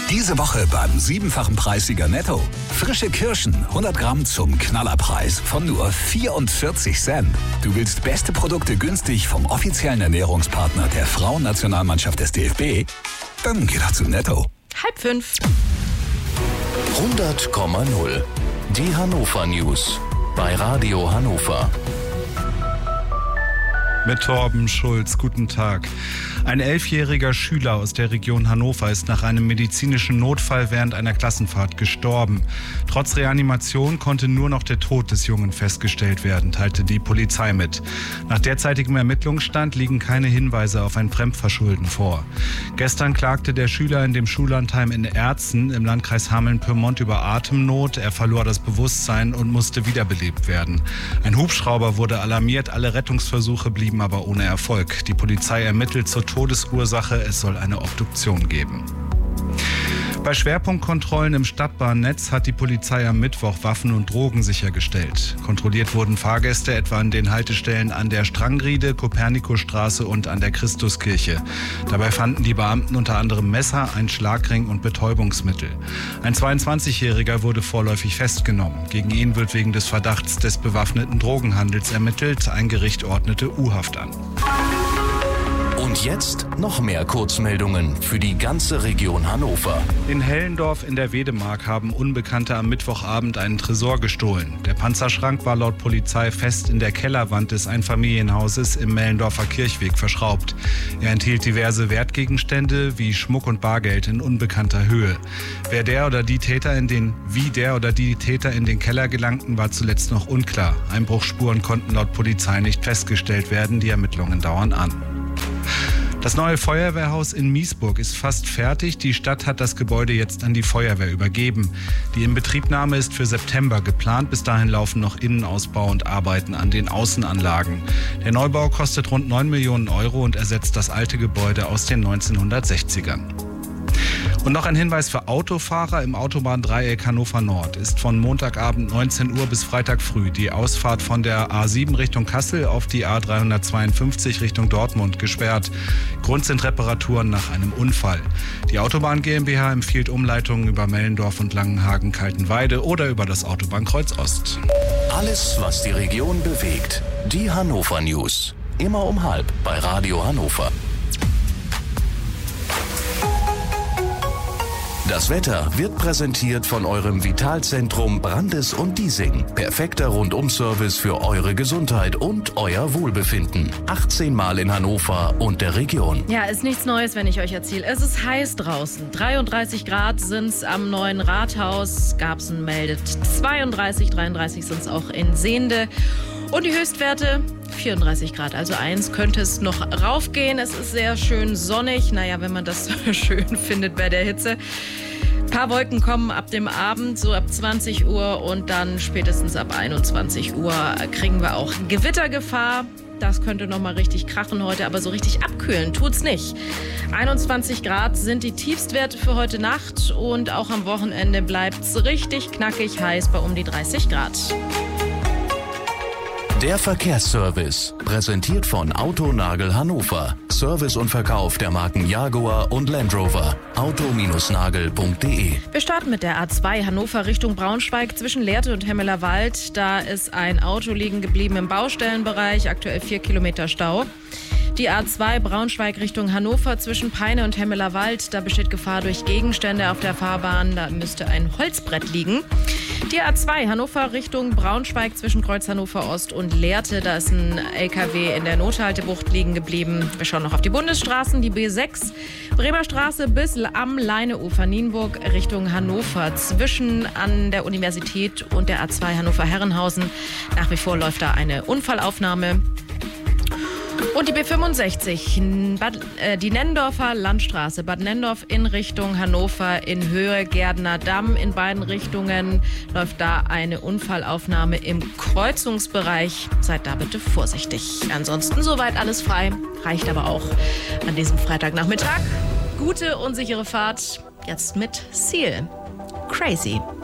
Diese Woche beim 7-fachen Preissieger Netto. Frische Kirschen, 100 Gramm zum Knallerpreis von nur 44 Cent. Du willst beste Produkte günstig vom offiziellen Ernährungspartner der Frauennationalmannschaft des DFB? Dann geh doch zu Netto. 4:30. 100,0. Die Hannover News bei Radio Hannover. Mit Torben Schulz, guten Tag. Ein 11-jähriger Schüler aus der Region Hannover ist nach einem medizinischen Notfall während einer Klassenfahrt gestorben. Trotz Reanimation konnte nur noch der Tod des Jungen festgestellt werden, teilte die Polizei mit. Nach derzeitigem Ermittlungsstand liegen keine Hinweise auf ein Fremdverschulden vor. Gestern klagte der Schüler in dem Schullandheim in Erzen im Landkreis Hameln-Pyrmont über Atemnot. Er verlor das Bewusstsein und musste wiederbelebt werden. Ein Hubschrauber wurde alarmiert, alle Rettungsversuche blieben aber ohne Erfolg. Die Polizei ermittelt zur Todesursache, es soll eine Obduktion geben. Bei Schwerpunktkontrollen im Stadtbahnnetz hat die Polizei am Mittwoch Waffen und Drogen sichergestellt. Kontrolliert wurden Fahrgäste etwa an den Haltestellen an der Strangriede, Kopernikusstraße und an der Christuskirche. Dabei fanden die Beamten unter anderem Messer, einen Schlagring und Betäubungsmittel. Ein 22-Jähriger wurde vorläufig festgenommen. Gegen ihn wird wegen des Verdachts des bewaffneten Drogenhandels ermittelt. Ein Gericht ordnete U-Haft an. Und jetzt noch mehr Kurzmeldungen für die ganze Region Hannover. In Hellendorf in der Wedemark haben Unbekannte am Mittwochabend einen Tresor gestohlen. Der Panzerschrank war laut Polizei fest in der Kellerwand des Einfamilienhauses im Mellendorfer Kirchweg verschraubt. Er enthielt diverse Wertgegenstände wie Schmuck und Bargeld in unbekannter Höhe. Wie der oder die Täter in den Keller gelangten, war zuletzt noch unklar. Einbruchsspuren konnten laut Polizei nicht festgestellt werden. Die Ermittlungen dauern an. Das neue Feuerwehrhaus in Miesburg ist fast fertig. Die Stadt hat das Gebäude jetzt an die Feuerwehr übergeben. Die Inbetriebnahme ist für September geplant. Bis dahin laufen noch Innenausbau und Arbeiten an den Außenanlagen. Der Neubau kostet rund 9 Millionen Euro und ersetzt das alte Gebäude aus den 1960ern. Und noch ein Hinweis für Autofahrer: Im Autobahndreieck Hannover Nord ist von Montagabend 19 Uhr bis Freitag früh die Ausfahrt von der A7 Richtung Kassel auf die A352 Richtung Dortmund gesperrt. Grund sind Reparaturen nach einem Unfall. Die Autobahn GmbH empfiehlt Umleitungen über Mellendorf und Langenhagen-Kaltenweide oder über das Autobahnkreuz Ost. Alles, was die Region bewegt. Die Hannover News. Immer um 12:30 bei Radio Hannover. Das Wetter wird präsentiert von eurem Vitalzentrum Brandes und Diesing. Perfekter Rundum-Service für eure Gesundheit und euer Wohlbefinden. 18 Mal in Hannover und der Region. Ja, ist nichts Neues, wenn ich euch erzähle. Es ist heiß draußen. 33 Grad sind es am neuen Rathaus. Gabsen meldet 32, 33 sind es auch in Sehnde. Und die Höchstwerte 34 Grad, also 1 könnte es noch raufgehen. Es ist sehr schön sonnig, naja, wenn man das schön findet bei der Hitze. Ein paar Wolken kommen ab dem Abend, so ab 20 Uhr und dann spätestens ab 21 Uhr kriegen wir auch Gewittergefahr. Das könnte noch mal richtig krachen heute, aber so richtig abkühlen tut's nicht. 21 Grad sind die Tiefstwerte für heute Nacht und auch am Wochenende bleibt's richtig knackig heiß bei um die 30 Grad. Der Verkehrsservice, präsentiert von Autonagel Hannover. Service und Verkauf der Marken Jaguar und Land Rover. auto-nagel.de. Wir starten mit der A2 Hannover Richtung Braunschweig zwischen Lehrte und Hemmelerwald. Da ist ein Auto liegen geblieben im Baustellenbereich, aktuell 4 Kilometer Stau. Die A2 Braunschweig Richtung Hannover zwischen Peine und Hemmelerwald. Da besteht Gefahr durch Gegenstände auf der Fahrbahn. Da müsste ein Holzbrett liegen. Die A2 Hannover Richtung Braunschweig zwischen Kreuz Hannover Ost und Lehrte. Da ist ein LKW in der Nothaltebucht liegen geblieben. Wir schauen noch auf die Bundesstraßen. Die B6 Bremer Straße bis am Leineufer Nienburg Richtung Hannover. Zwischen an der Universität und der A2 Hannover Herrenhausen. Nach wie vor läuft da eine Unfallaufnahme. Und die B65, die Nennendorfer Landstraße, Bad Nennendorf in Richtung Hannover in Höhe Gärtner Damm. In beiden Richtungen läuft da eine Unfallaufnahme im Kreuzungsbereich. Seid da bitte vorsichtig. Ansonsten soweit alles frei, reicht aber auch an diesem Freitagnachmittag. Gute und sichere Fahrt, jetzt mit Seal. Crazy.